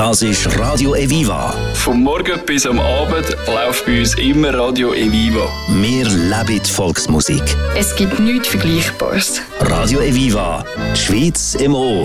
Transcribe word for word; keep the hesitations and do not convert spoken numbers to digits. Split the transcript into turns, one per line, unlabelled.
Das ist Radio Eviva.
Vom Morgen bis am Abend läuft bei uns immer Radio Eviva.
Wir leben die Volksmusik.
Es gibt nichts Vergleichbares.
Radio Eviva, die Schweiz im Ohr.